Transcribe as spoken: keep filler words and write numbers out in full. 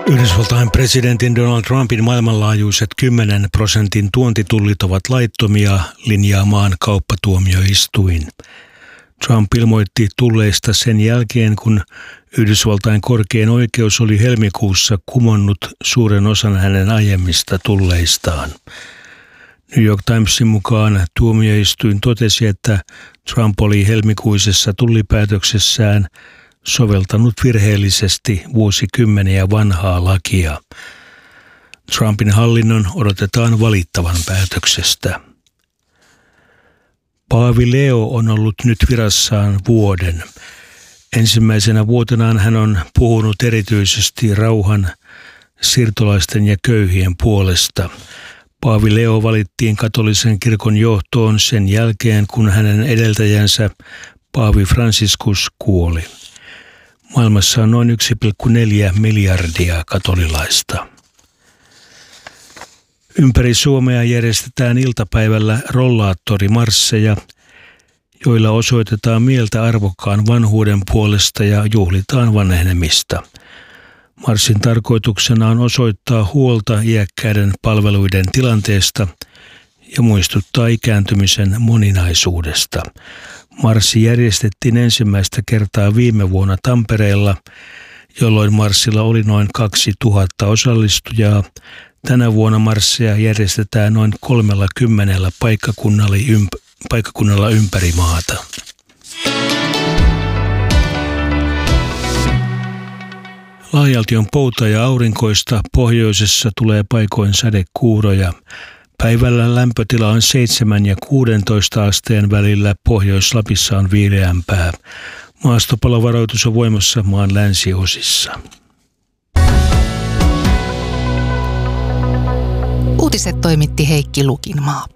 Yhdysvaltain presidentin Donald Trumpin maailmanlaajuiset kymmenen prosentin tuontitullit ovat laittomia, linjaa maan kauppatuomioistuin. Trump ilmoitti tulleista sen jälkeen, kun Yhdysvaltain korkein oikeus oli helmikuussa kumonnut suuren osan hänen aiemmista tulleistaan. New York Timesin mukaan tuomioistuin totesi, että Trump oli helmikuisessa tullipäätöksessään soveltanut virheellisesti vuosikymmeniä vanhaa lakia. Trumpin hallinnon odotetaan valittavan päätöksestä. Paavi Leo on ollut nyt virassaan vuoden. Ensimmäisenä vuotenaan hän on puhunut erityisesti rauhan, siirtolaisten ja köyhien puolesta. Paavi Leo valittiin katolisen kirkon johtoon sen jälkeen, kun hänen edeltäjänsä Paavi Franciscus kuoli. Maailmassa on noin yksi pilkku neljä miljardia katolilaista. Ympäri Suomea järjestetään iltapäivällä rollaattorimarsseja, joilla osoitetaan mieltä arvokkaan vanhuuden puolesta ja juhlitaan vanhenemista. Marssin tarkoituksena on osoittaa huolta iäkkäiden palveluiden tilanteesta ja muistuttaa ikääntymisen moninaisuudesta. Marssi järjestettiin ensimmäistä kertaa viime vuonna Tampereella, jolloin marssilla oli noin kaksituhatta osallistujaa. Tänä vuonna marsseja järjestetään noin kolmellakymmenellä paikkakunnalla, ymp- paikkakunnalla ympäri maata. Laajalti on pouta ja aurinkoista, pohjoisessa tulee paikoin sadekuuroja. Päivällä lämpötila on seitsemän ja kuusitoista asteen välillä, Pohjois-Lapissa on viileämpää. Maastopalovaroitus on voimassa maan länsiosissa. Uutiset toimitti Heikki Lukinmaa.